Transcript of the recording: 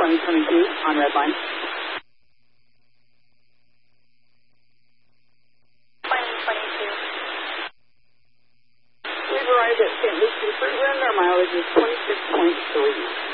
2022 on red line. We've arrived at St. Lucie Fruitland. Our mileage is 26.3.